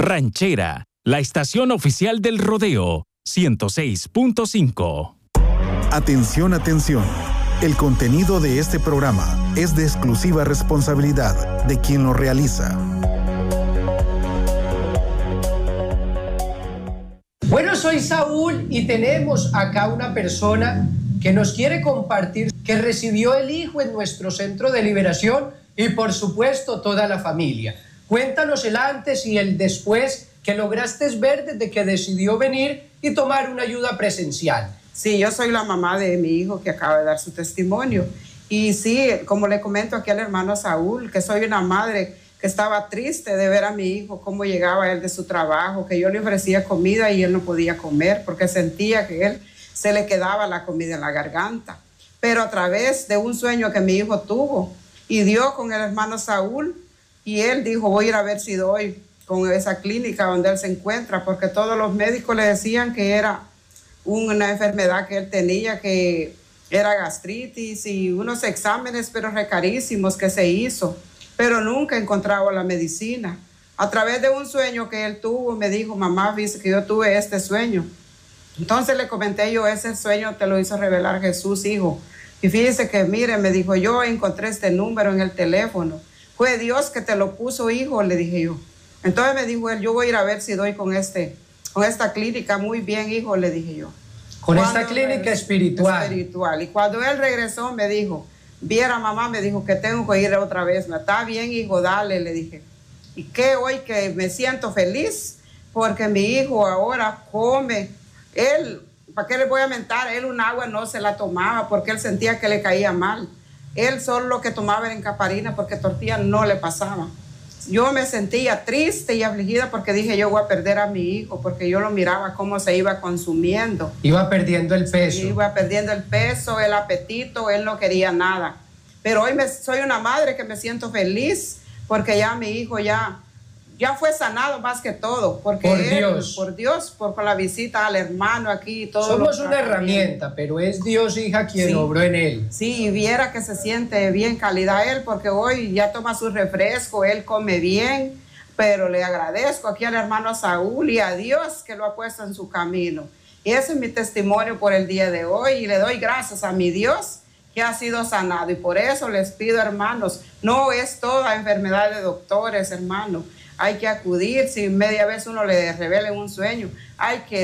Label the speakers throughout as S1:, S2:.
S1: Ranchera, la estación oficial del rodeo, 106.5.
S2: Atención, atención. El contenido de este programa es de exclusiva responsabilidad de quien lo realiza.
S3: Bueno, soy Saúl y tenemos acá una persona que nos quiere compartir que recibió el hijo en nuestro centro de liberación y por supuesto toda la familia. Cuéntanos el antes y el después que lograste ver desde que decidió venir y tomar una ayuda presencial.
S4: Sí, yo soy la mamá de mi hijo que acaba de dar su testimonio. Y sí, como le comento aquí al hermano Saúl, que soy una madre que estaba triste de ver a mi hijo, cómo llegaba él de su trabajo, que yo le ofrecía comida y él no podía comer porque sentía que él se le quedaba la comida en la garganta. Pero a través de un sueño que mi hijo tuvo y dio con el hermano Saúl, y él dijo, voy a ir a ver si doy con esa clínica donde él se encuentra, porque todos los médicos le decían que era una enfermedad que él tenía, que era gastritis y unos exámenes pero carísimos que se hizo, pero nunca encontraba la medicina. A través de un sueño que él tuvo, me dijo, mamá, dice que yo tuve este sueño. Entonces le comenté yo, ese sueño te lo hizo revelar Jesús, hijo. Y fíjese que, mire, me dijo, yo encontré este número en el teléfono. Fue Dios que te lo puso, hijo, le dije yo. Entonces me dijo él, yo voy a ir a ver si doy con esta clínica. Muy bien, hijo, le dije yo.
S3: Con esta clínica espiritual.
S4: Y cuando él regresó, me dijo, viera mamá, me dijo que tengo que ir otra vez. Está bien, hijo, dale, le dije. Y que hoy que me siento feliz porque mi hijo ahora come. Él, ¿para qué le voy a mentar? Él un agua no se la tomaba porque él sentía que le caía mal. Él solo lo que tomaba era encaparina porque tortilla no le pasaba. Yo me sentía triste y afligida porque dije, yo voy a perder a mi hijo, porque yo lo miraba cómo se iba consumiendo.
S3: Iba perdiendo el peso.
S4: Iba perdiendo el peso, el apetito, él no quería nada. Pero hoy soy una madre que me siento feliz porque ya mi hijo ya fue sanado más que todo. Porque por Dios, por la visita al hermano aquí. Todo
S3: somos una herramienta, pero es Dios, hija, quien obró en él.
S4: Sí, y viera que se siente bien calidad él, porque hoy ya toma su refresco, él come bien, pero le agradezco aquí al hermano Saúl y a Dios que lo ha puesto en su camino. Y ese es mi testimonio por el día de hoy, y le doy gracias a mi Dios que ha sido sanado. Y por eso les pido, hermanos, no es toda enfermedad de doctores, hermanos. Hay que acudir, si media vez uno le revela un sueño, hay que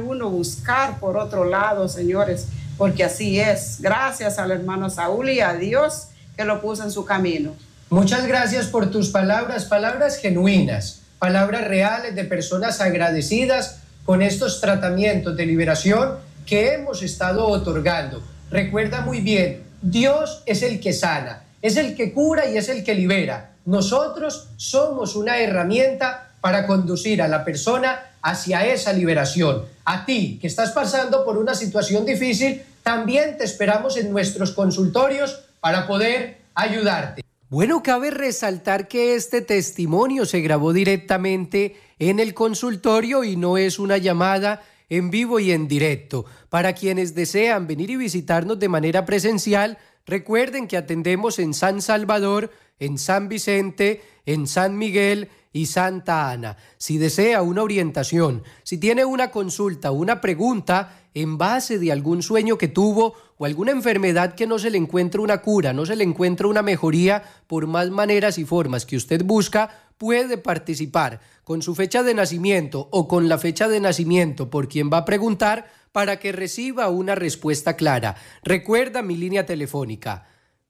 S4: buscar por otro lado, señores, porque así es. Gracias al hermano Saúl y a Dios que lo puso en su camino.
S3: Muchas gracias por tus palabras genuinas, palabras reales de personas agradecidas con estos tratamientos de liberación que hemos estado otorgando. Recuerda muy bien, Dios es el que sana, es el que cura y es el que libera. Nosotros somos una herramienta para conducir a la persona hacia esa liberación. A ti, que estás pasando por una situación difícil, también te esperamos en nuestros consultorios para poder ayudarte. Bueno, cabe resaltar que este testimonio se grabó directamente en el consultorio y no es una llamada en vivo y en directo. Para quienes desean venir y visitarnos de manera presencial, recuerden que atendemos en San Salvador, en San Vicente, en San Miguel y Santa Ana. Si desea una orientación, si tiene una consulta, una pregunta en base de algún sueño que tuvo o alguna enfermedad que no se le encuentra una cura, no se le encuentra una mejoría, por más maneras y formas que usted busca, puede participar con su fecha de nacimiento o con la fecha de nacimiento por quien va a preguntar para que reciba una respuesta clara. Recuerda mi línea telefónica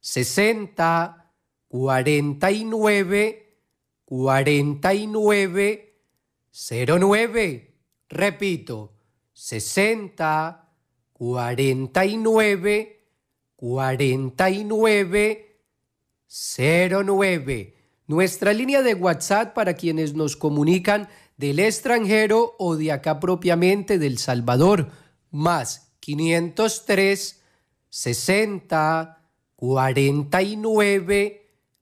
S3: 60 49 49 09. Repito, 60 49 49 09. Nuestra línea de WhatsApp para quienes nos comunican del extranjero o de acá propiamente del Salvador, más 503 60 49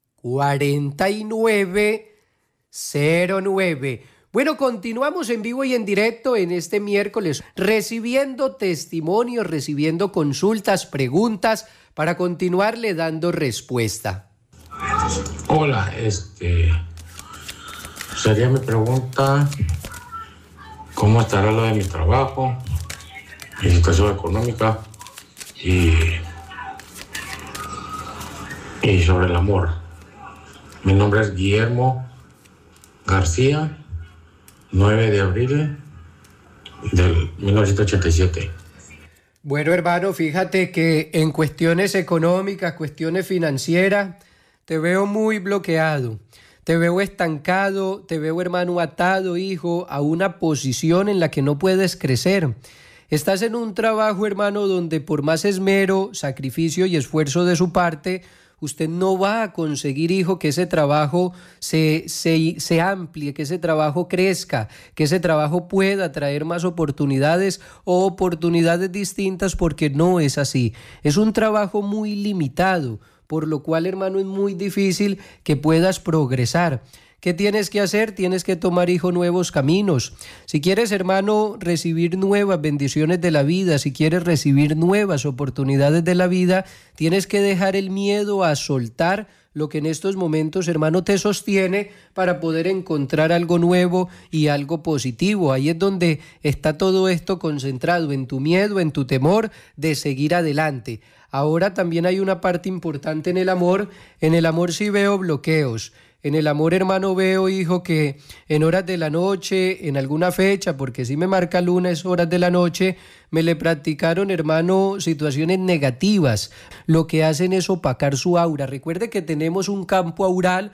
S3: 49 09. Bueno, continuamos en vivo y en directo en este miércoles, recibiendo testimonios, recibiendo consultas, preguntas, para continuarle dando respuesta.
S5: Hola, Sería mi pregunta, ¿cómo estará lo de mi trabajo, mi situación económica y sobre el amor? Mi nombre es Guillermo García, 9 de abril del 1987.
S3: Bueno, hermano, fíjate que en cuestiones económicas, cuestiones financieras, te veo muy bloqueado. Te veo estancado, te veo, hermano, atado, hijo, a una posición en la que no puedes crecer. Estás en un trabajo, hermano, donde por más esmero, sacrificio y esfuerzo de su parte, usted no va a conseguir, hijo, que ese trabajo se amplíe, que ese trabajo crezca, que ese trabajo pueda traer más oportunidades o oportunidades distintas, porque no es así. Es un trabajo muy limitado, por lo cual, hermano, es muy difícil que puedas progresar. ¿Qué tienes que hacer? Tienes que tomar, hijo, nuevos caminos. Si quieres, hermano, recibir nuevas bendiciones de la vida, si quieres recibir nuevas oportunidades de la vida, tienes que dejar el miedo a soltar lo que en estos momentos, hermano, te sostiene para poder encontrar algo nuevo y algo positivo. Ahí es donde está todo esto concentrado, en tu miedo, en tu temor de seguir adelante. Ahora también hay una parte importante en el amor. En el amor sí veo bloqueos. En el amor, hermano, veo, hijo, que en horas de la noche, en alguna fecha, porque si me marca lunes, horas de la noche, me le practicaron, hermano, situaciones negativas. Lo que hacen es opacar su aura. Recuerde que tenemos un campo aural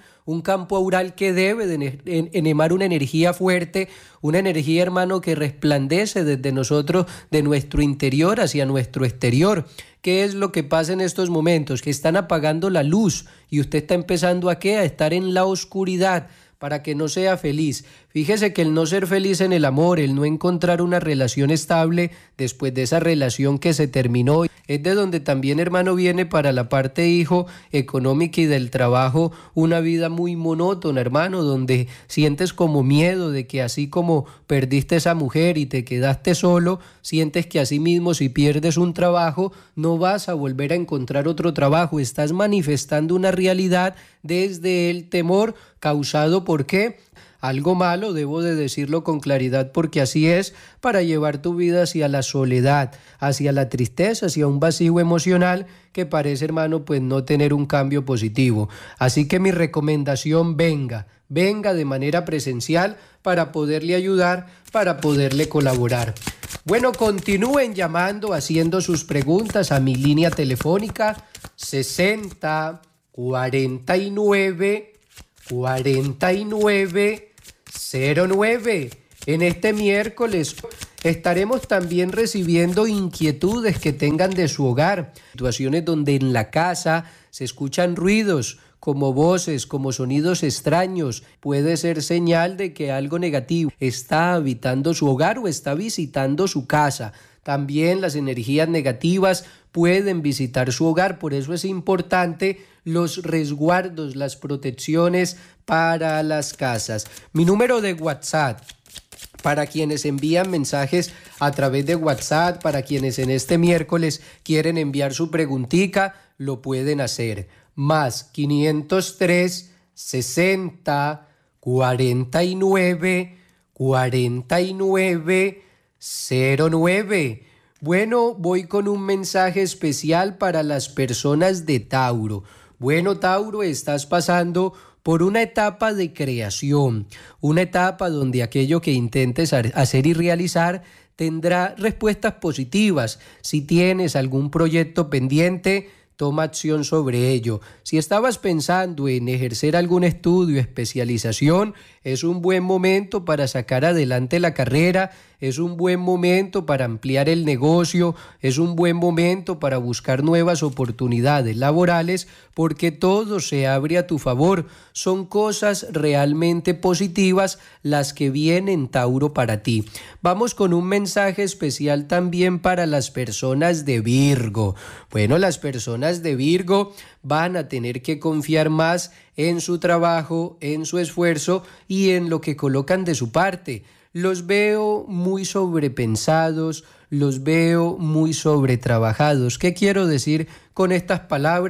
S3: que debe de enemar una energía fuerte, una energía, hermano, que resplandece desde nosotros, de nuestro interior hacia nuestro exterior. ¿Qué es lo que pasa en estos momentos? Que están apagando la luz y usted está empezando a estar en la oscuridad para que no sea feliz. Fíjese que el no ser feliz en el amor, el no encontrar una relación estable después de esa relación que se terminó, es de donde también, hermano, viene para la parte, hijo, económica y del trabajo, una vida muy monótona, hermano, donde sientes como miedo de que así como perdiste esa mujer y te quedaste solo, sientes que así mismo si pierdes un trabajo no vas a volver a encontrar otro trabajo. Estás manifestando una realidad desde el temor causado por ¿qué? Algo malo, debo de decirlo con claridad, porque así es, para llevar tu vida hacia la soledad, hacia la tristeza, hacia un vacío emocional que parece, hermano, pues no tener un cambio positivo. Así que mi recomendación, venga de manera presencial para poderle ayudar, para poderle colaborar. Bueno, continúen llamando, haciendo sus preguntas a mi línea telefónica 60 49 4909. En este miércoles estaremos también recibiendo inquietudes que tengan de su hogar, situaciones donde en la casa se escuchan ruidos, como voces, como sonidos extraños. Puede ser señal de que algo negativo está habitando su hogar o está visitando su casa. También las energías negativas pueden visitar su hogar, por eso es importante los resguardos, las protecciones para las casas. Mi número de WhatsApp, para quienes envían mensajes a través de WhatsApp, para quienes en este miércoles quieren enviar su preguntica, lo pueden hacer. Más 503 60 49 49 09. Bueno, voy con un mensaje especial para las personas de Tauro. Bueno, Tauro, estás pasando por una etapa de creación, una etapa donde aquello que intentes hacer y realizar tendrá respuestas positivas. Si tienes algún proyecto pendiente, toma acción sobre ello. Si estabas pensando en ejercer algún estudio, especialización, es un buen momento para sacar adelante la carrera, es un buen momento para ampliar el negocio, es un buen momento para buscar nuevas oportunidades laborales, porque todo se abre a tu favor. Son cosas realmente positivas las que vienen, Tauro, para ti. Vamos con un mensaje especial también para las personas de Virgo. Bueno, las personas de Virgo van a tener que confiar más en su trabajo, en su esfuerzo y en lo que colocan de su parte. Los veo muy sobrepensados, los veo muy sobretrabajados. ¿Qué quiero decir con estas palabras?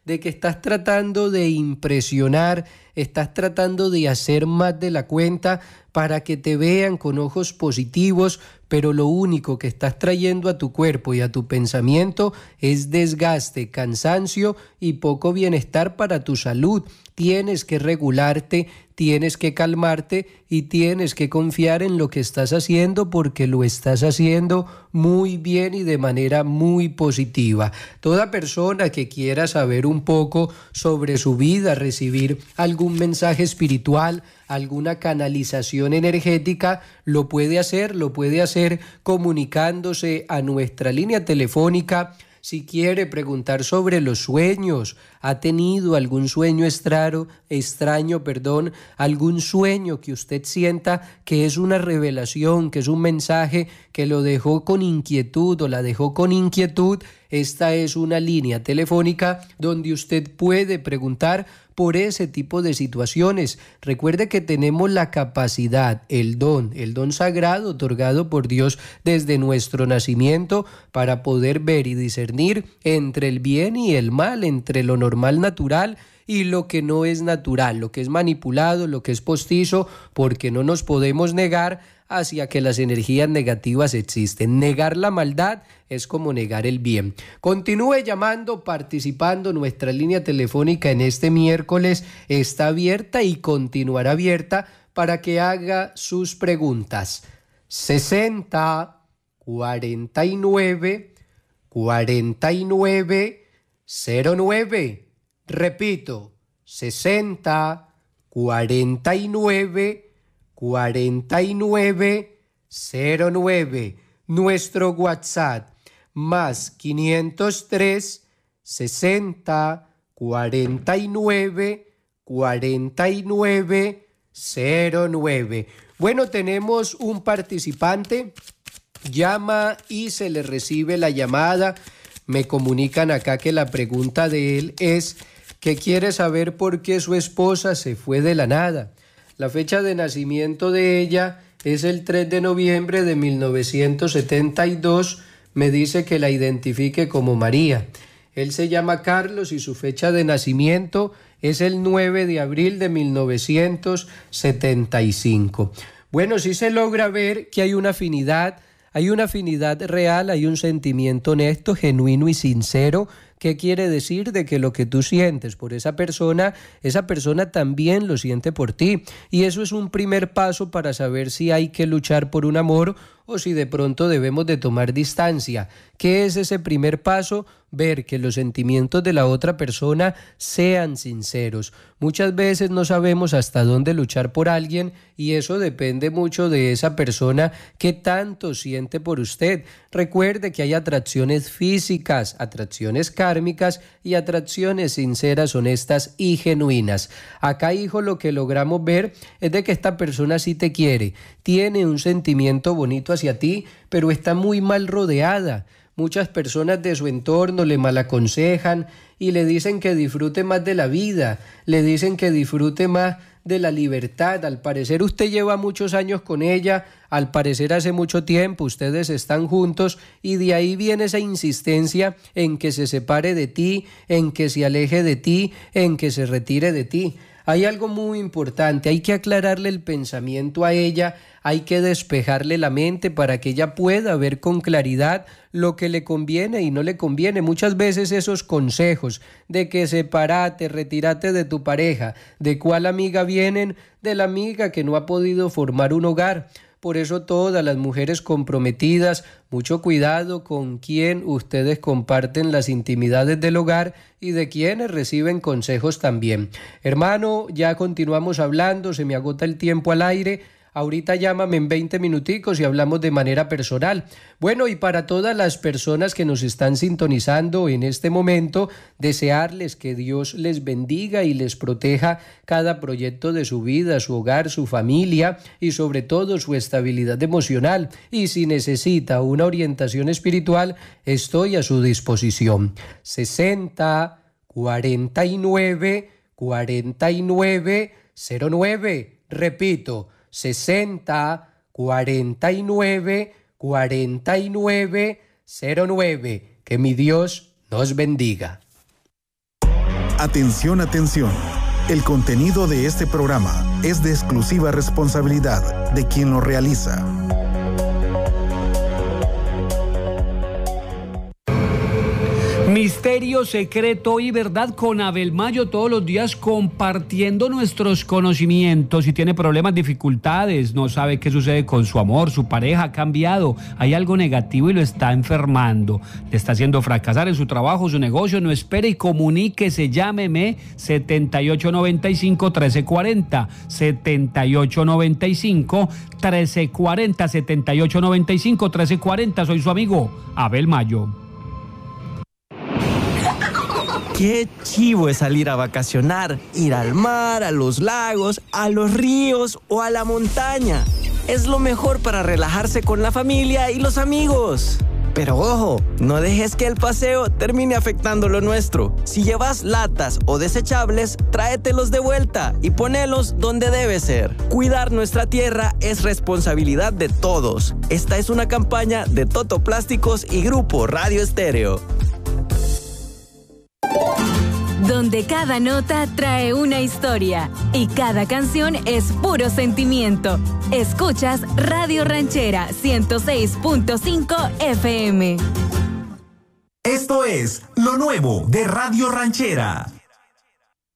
S6: de que estás tratando de impresionar, estás tratando de hacer más de la cuenta para que te vean con ojos positivos, pero lo único que estás trayendo a tu cuerpo y a tu pensamiento es desgaste, cansancio y poco bienestar para tu salud. Tienes que regularte, tienes que calmarte y tienes que confiar en lo que estás haciendo, porque lo estás haciendo muy bien y de manera muy positiva. Toda persona que quiera saber un poco sobre su vida, recibir algún mensaje espiritual, alguna canalización energética, lo puede hacer comunicándose a nuestra línea telefónica. Si quiere preguntar sobre los sueños, ha tenido algún sueño extraño, algún sueño que usted sienta que es una revelación, que es un mensaje que lo dejó con inquietud o la dejó con inquietud, esta es una línea telefónica donde usted puede preguntar por ese tipo de situaciones. Recuerde que tenemos la capacidad, el don sagrado otorgado por Dios desde nuestro nacimiento para poder ver y discernir entre el bien y el mal, entre lo normal, natural y lo que no es natural, lo que es manipulado, lo que es postizo, porque no nos podemos negar hacia que las energías negativas existen. Negar la maldad es como negar el bien. Continúe llamando, participando. Nuestra línea telefónica en este miércoles está abierta y continuará abierta para que haga sus preguntas. 60 49 49 09. Repito, 60 49 49 09. Nuestro WhatsApp más 503 60 49 49 09. Bueno, tenemos un participante, llama y se le recibe la llamada. Me comunican acá que la pregunta de él es que quiere saber por qué su esposa se fue de la nada. La fecha de nacimiento de ella es el 3 de noviembre de 1972. Me dice que la identifique como María. Él se llama Carlos y su fecha de nacimiento es el 9 de abril de 1975. Bueno, sí se logra ver que hay una afinidad real, hay un sentimiento honesto, genuino y sincero. ¿Qué quiere decir? De que lo que tú sientes por esa persona también lo siente por ti. Y eso es un primer paso para saber si hay que luchar por un amor o si de pronto debemos de tomar distancia. ¿Qué es ese primer paso? Ver que los sentimientos de la otra persona sean sinceros. Muchas veces no sabemos hasta dónde luchar por alguien y eso depende mucho de esa persona que tanto siente por usted. Recuerde que hay atracciones físicas, atracciones kármicas y atracciones sinceras, honestas y genuinas. Acá, hijo, lo que logramos ver es de que esta persona sí te quiere, tiene un sentimiento bonito hacia ti, pero está muy mal rodeada. Muchas personas de su entorno le malaconsejan y le dicen que disfrute más de la vida, le dicen que disfrute más de la libertad. Al parecer usted lleva muchos años con ella, al parecer hace mucho tiempo ustedes están juntos y de ahí viene esa insistencia en que se separe de ti, en que se aleje de ti, en que se retire de ti. Hay algo muy importante, hay que aclararle el pensamiento a ella, hay que despejarle la mente para que ella pueda ver con claridad lo que le conviene y no le conviene. Muchas veces esos consejos de que sepárate, retírate de tu pareja, ¿de cuál amiga vienen? De la amiga que no ha podido formar un hogar. Por eso todas las mujeres comprometidas, mucho cuidado con quién ustedes comparten las intimidades del hogar y de quienes reciben consejos también. Hermano, ya continuamos hablando, se me agota el tiempo al aire. Ahorita llámame en 20 minuticos y hablamos de manera personal. Bueno, y para todas las personas que nos están sintonizando en este momento, desearles que Dios les bendiga y les proteja cada proyecto de su vida, su hogar, su familia y sobre todo su estabilidad emocional. Y si necesita una orientación espiritual, estoy a su disposición. 60 49 49 09. Repito, 60 49 49 09. Que mi Dios nos bendiga.
S2: Atención, atención. El contenido de este programa es de exclusiva responsabilidad de quien lo realiza.
S7: Misterio, secreto y verdad con Abel Mayo, todos los días compartiendo nuestros conocimientos. Si tiene problemas, dificultades, no sabe qué sucede con su amor, su pareja ha cambiado, hay algo negativo y lo está enfermando, le está haciendo fracasar en su trabajo, su negocio, no espere y comuníquese, llámeme 7895-1340, 7895-1340, 7895-1340, soy su amigo Abel Mayo.
S8: Qué chivo es salir a vacacionar, ir al mar, a los lagos, a los ríos o a la montaña. Es lo mejor para relajarse con la familia y los amigos. Pero ojo, no dejes que el paseo termine afectando lo nuestro. Si llevas latas o desechables, tráetelos de vuelta y ponelos donde debe ser. Cuidar nuestra tierra es responsabilidad de todos. Esta es una campaña de Toto Plásticos y Grupo Radio Estéreo.
S9: Donde cada nota trae una historia y cada canción es puro sentimiento. Escuchas Radio Ranchera 106.5 FM.
S10: Esto es lo nuevo de Radio Ranchera.